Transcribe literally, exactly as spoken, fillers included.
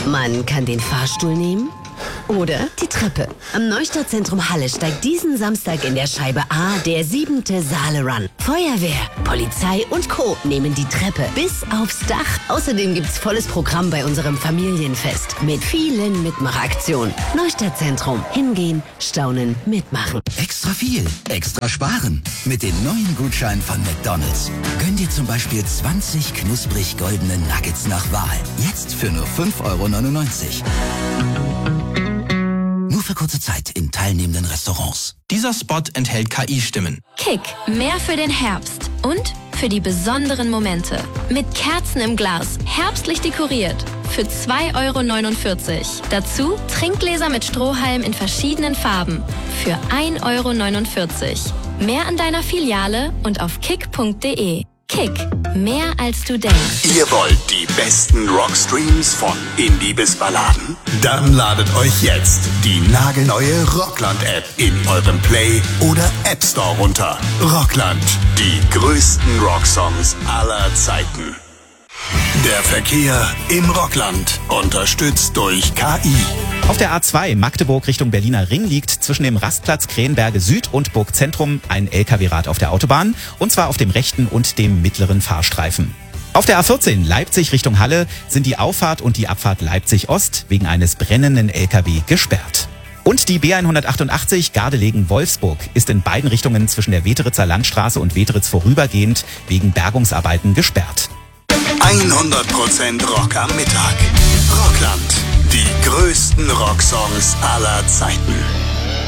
Man kann den Fahrstuhl nehmen oder die Treppe. Am Neustadtzentrum Halle steigt diesen Samstag in der Scheibe A der siebente Saale-Run. Feuerwehr, Polizei und Co. nehmen die Treppe bis aufs Dach. Außerdem gibt's volles Programm bei unserem Familienfest mit vielen Mitmachaktionen. Neustadtzentrum. Hingehen, staunen, mitmachen. Extra viel, extra sparen. Mit den neuen Gutscheinen von McDonald's. Gönn dir zum Beispiel zwanzig knusprig goldene Nuggets nach Wahl. Jetzt für nur fünf Euro neunundneunzig. Nur für kurze Zeit in teilnehmenden Restaurants. Dieser Spot enthält K I-Stimmen. Kick, mehr für den Herbst und für die besonderen Momente. Mit Kerzen im Glas, herbstlich dekoriert. Für zwei Euro neunundvierzig. Dazu Trinkgläser mit Strohhalm in verschiedenen Farben. Für ein Euro neunundvierzig. Mehr an deiner Filiale und auf kick punkt de. Kick, mehr als du denkst. Ihr wollt die besten Rockstreams von Indie bis Balladen? Dann ladet euch jetzt die nagelneue Rockland-App in eurem Play- oder App Store runter. Rockland, die größten Rocksongs aller Zeiten. Der Verkehr im Rockland, unterstützt durch K I. Auf der A zwei Magdeburg Richtung Berliner Ring liegt zwischen dem Rastplatz Krähenberge Süd und Burgzentrum ein L K W-Rad auf der Autobahn, und zwar auf dem rechten und dem mittleren Fahrstreifen. Auf der A vierzehn Leipzig Richtung Halle sind die Auffahrt und die Abfahrt Leipzig Ost wegen eines brennenden L K W gesperrt. Und die B hundertachtundachtzig Gardelegen-Wolfsburg ist in beiden Richtungen zwischen der Weteritzer Landstraße und Weteritz vorübergehend wegen Bergungsarbeiten gesperrt. hundert Prozent Rock am Mittag. Rockland. Die größten Rocksongs aller Zeiten.